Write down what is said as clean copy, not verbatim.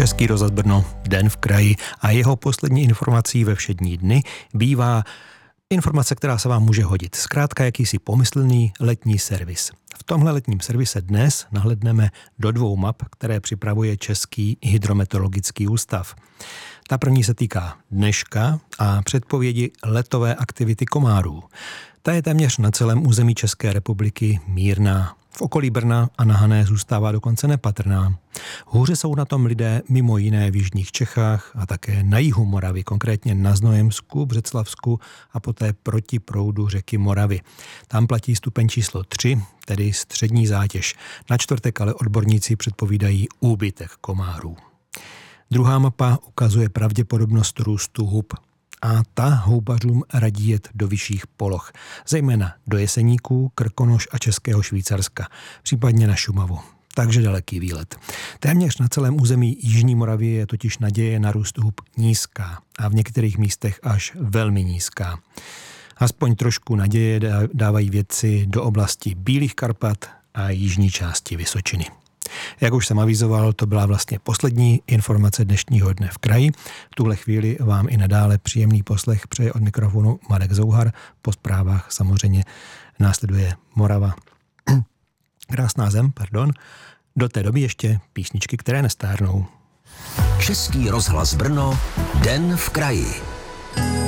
Český rozhlas Brno, Den v kraji a jeho poslední informací ve všední dny bývá informace, která se vám může hodit. Zkrátka jakýsi pomyslný letní servis. V tomhle letním servise dnes nahlédneme do 2 map, které připravuje Český hydrometeorologický ústav. Ta první se týká dneška a předpovědi letové aktivity komárů. Ta je téměř na celém území České republiky mírná. V okolí Brna a na Hané zůstává dokonce nepatrná. Hůře jsou na tom lidé mimo jiné v jižních Čechách a také na jihu Moravy, konkrétně na Znojemsku, Břeclavsku a poté proti proudu řeky Moravy. Tam platí stupeň číslo 3, tedy střední zátěž. Na čtvrtek ale odborníci předpovídají úbytek komárů. Druhá mapa ukazuje pravděpodobnost růstu hub. A ta houbařům radí jet do vyšších poloh, zejména do Jeseníků, Krkonoš a Českého Švýcarska, případně na Šumavu. Takže daleký výlet. Téměř na celém území Jižní Moravy je totiž naděje na růst hub nízká a v některých místech až velmi nízká. Aspoň trošku naděje dávají vědci do oblasti Bílých Karpat a jižní části Vysočiny. Jak už jsem avizoval, to byla vlastně poslední informace dnešního dne v kraji. V tuhle chvíli vám i nadále příjemný poslech přeje od mikrofonu Marek Zouhar. Po zprávách samozřejmě následuje Morava. Krásná zem, pardon. Do té doby ještě písničky, které nestárnou. Český rozhlas Brno, Den v kraji.